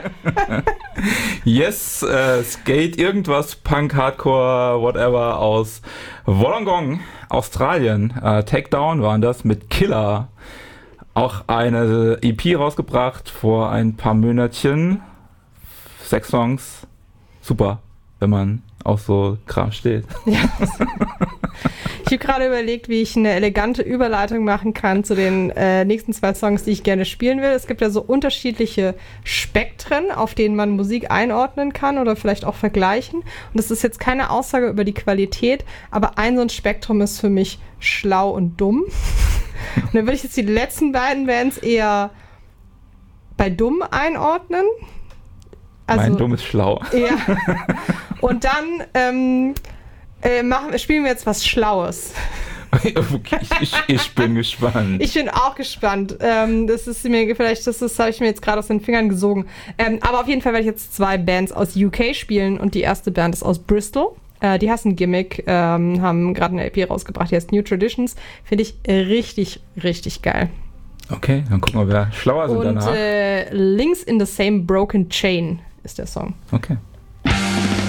Yes, Skate, irgendwas, Punk, Hardcore, whatever aus Wollongong, Australien. Takedown waren das mit Killer. Auch eine EP rausgebracht vor ein paar Monatchen. 6 Songs. Super, wenn man auf so Kram steht. Ja. Ich habe gerade überlegt, wie ich eine elegante Überleitung machen kann zu den nächsten 2 Songs, die ich gerne spielen will. Es gibt ja so unterschiedliche Spektren, auf denen man Musik einordnen kann oder vielleicht auch vergleichen. Und das ist jetzt keine Aussage über die Qualität, aber ein so ein Spektrum ist für mich schlau und dumm. Und dann würde ich jetzt die letzten beiden Bands eher bei dumm einordnen. Also, mein Dumm ist schlau. Ja. Und dann spielen wir jetzt was Schlaues. Okay, ich bin gespannt. Ich bin auch gespannt. Das habe ich mir jetzt gerade aus den Fingern gesogen. Aber auf jeden Fall werde ich jetzt 2 Bands aus UK spielen und die erste Band ist aus Bristol. Die heißen Gimmick, haben gerade eine LP rausgebracht, die heißt New Traditions. Finde ich richtig, richtig geil. Okay, dann gucken wir, wer schlauer sind danach. Und Links in the Same Broken Chain ist der Song. Okay.